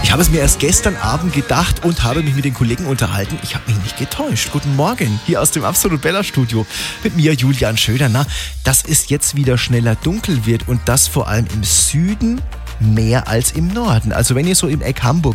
Ich habe es mir erst gestern Abend gedacht und habe mich mit den Kollegen unterhalten. Ich habe mich nicht getäuscht. Guten Morgen, hier aus dem Absolut Bella Studio. Mit mir Julian Schöder. Na, dass es jetzt wieder schneller dunkel wird und das vor allem im Süden mehr als im Norden. Also wenn ihr so im Eck Hamburg